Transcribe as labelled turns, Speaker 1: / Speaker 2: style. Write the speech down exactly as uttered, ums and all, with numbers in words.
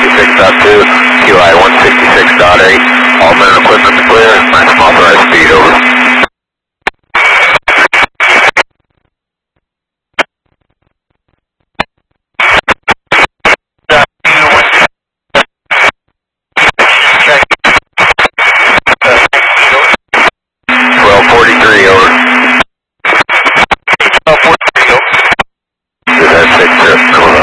Speaker 1: six point two, Q I one sixty-six point eight. All men and equipment clear. Maximum authorized speed, over.